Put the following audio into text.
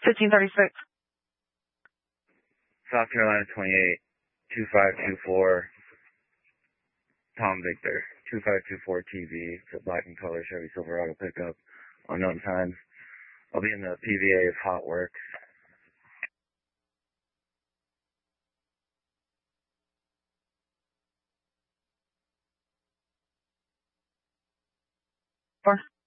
1536. South Carolina 28, 2524, Tom Victor, 2524 TV, it's a black and color Chevy Silverado pickup, unknown time. I'll be in the PVA of Hot Works. Or